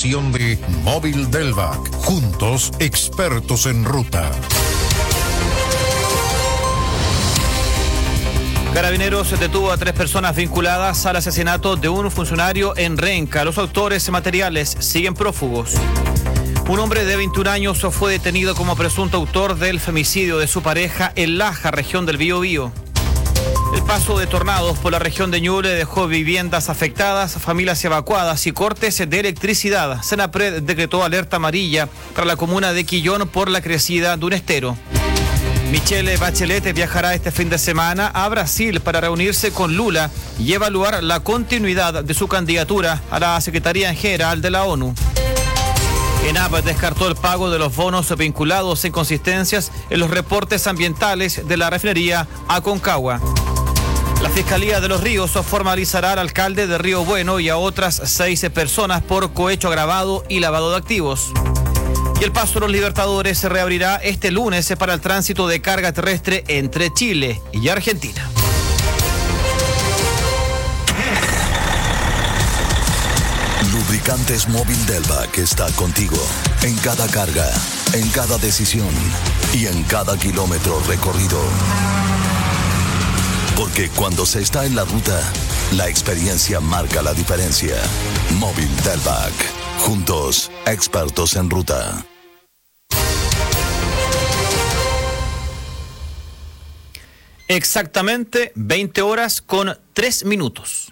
presentación de Móvil Delvac. Juntos, expertos en ruta. Carabineros detuvo a 3 personas vinculadas al asesinato de un funcionario en Renca. Los autores materiales siguen prófugos. Un hombre de 21 años fue detenido como presunto autor del femicidio de su pareja en Laja, región del Biobío. El paso de tornados por la región de Ñuble dejó viviendas afectadas, familias evacuadas y cortes de electricidad. Senapred decretó alerta amarilla para la comuna de Quillón por la crecida de un estero. Michelle Bachelet viajará este fin de semana a Brasil para reunirse con Lula y evaluar la continuidad de su candidatura a la Secretaría General de la ONU. ENAP descartó el pago de los bonos vinculados a inconsistencias en los reportes ambientales de la refinería Aconcagua. La Fiscalía de Los Ríos formalizará al alcalde de Río Bueno y a otras 6 personas por cohecho agravado y lavado de activos. Y el Paso de los Libertadores se reabrirá este lunes para el tránsito de carga terrestre entre Chile y Argentina. Lubricantes Móvil Delvac está contigo en cada carga, en cada decisión y en cada kilómetro recorrido. Porque cuando se está en la ruta, la experiencia marca la diferencia. Móvil Delvac. Juntos, expertos en ruta. Exactamente 20 horas con 3 minutos.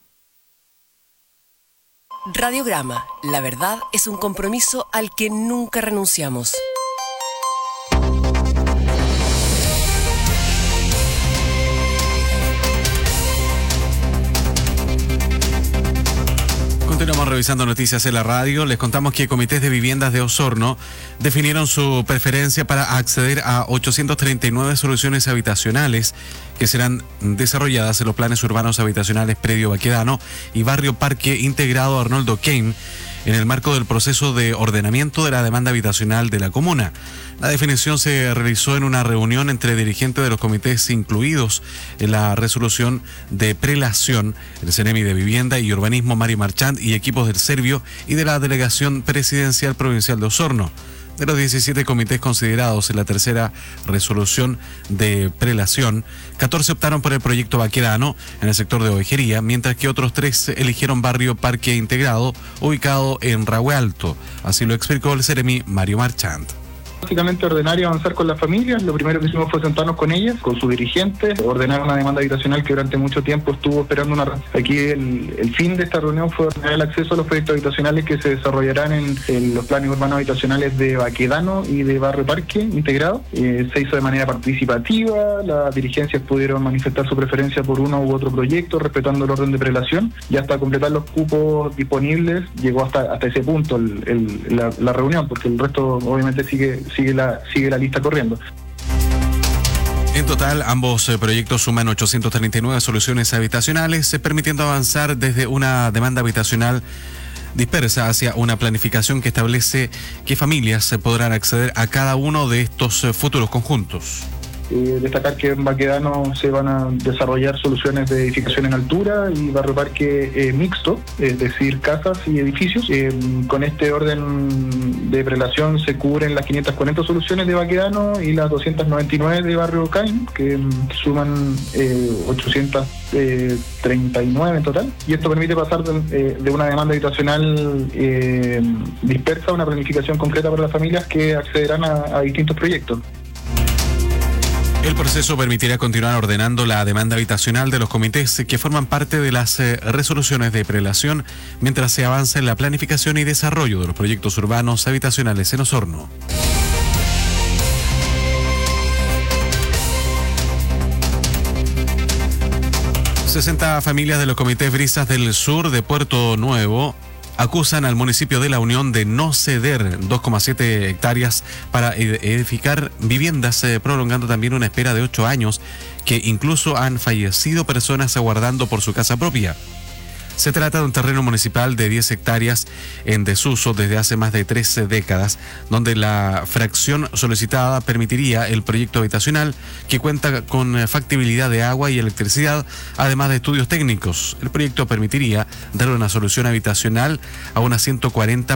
Radiograma. La verdad es un compromiso al que nunca renunciamos. Continuamos revisando noticias en la radio. Les contamos que comités de viviendas de Osorno definieron su preferencia para acceder a 839 soluciones habitacionales que serán desarrolladas en los planes urbanos habitacionales Predio Baquedano y Barrio Parque Integrado Arnoldo Keim en el marco del proceso de ordenamiento de la demanda habitacional de la comuna. La definición se realizó en una reunión entre dirigentes de los comités incluidos en la resolución de prelación, el CENEMI de Vivienda y Urbanismo Mari Marchand y equipos del Servio y de la Delegación Presidencial Provincial de Osorno. De los 17 comités considerados en la tercera resolución de prelación, 14 optaron por el proyecto Baquedano en el sector de Ovejería, mientras que otros 3 eligieron Barrio Parque Integrado, ubicado en Rahue Alto. Así lo explicó el CEREMI Mario Marchand. Básicamente ordenar y avanzar con las familias. Lo primero que hicimos fue sentarnos con ellas, con sus dirigentes, ordenar una demanda habitacional que durante mucho tiempo estuvo esperando una... Aquí el fin de esta reunión fue ordenar el acceso a los proyectos habitacionales que se desarrollarán en los planes urbanos habitacionales de Baquedano y de Barrio Parque Integrado. Se hizo de manera participativa, las dirigencias pudieron manifestar su preferencia por uno u otro proyecto, respetando el orden de prelación, y hasta completar los cupos disponibles llegó hasta ese punto la reunión, porque el resto obviamente sigue la lista corriendo. En total, ambos proyectos suman 839 soluciones habitacionales, permitiendo avanzar desde una demanda habitacional dispersa hacia una planificación que establece qué familias podrán acceder a cada uno de estos futuros conjuntos. Destacar que en Baquedano se van a desarrollar soluciones de edificación en altura y Barrio Parque mixto, es decir, casas y edificios. Con este orden de prelación se cubren las 540 soluciones de Baquedano y las 299 de Barrio Caim, que suman 839 en total. Y esto permite pasar de una demanda habitacional dispersa a una planificación concreta para las familias que accederán a distintos proyectos. El proceso permitirá continuar ordenando la demanda habitacional de los comités que forman parte de las resoluciones de prelación mientras se avanza en la planificación y desarrollo de los proyectos urbanos habitacionales en Osorno. ...60 familias de los comités Brisas del Sur de Puerto Nuevo acusan al municipio de La Unión de no ceder 2,7 hectáreas para edificar viviendas, prolongando también una espera de 8 años, que incluso han fallecido personas aguardando por su casa propia. Se trata de un terreno municipal de 10 hectáreas en desuso desde hace más de 13 décadas, donde la fracción solicitada permitiría el proyecto habitacional que cuenta con factibilidad de agua y electricidad, además de estudios técnicos. El proyecto permitiría dar una solución habitacional a unas 140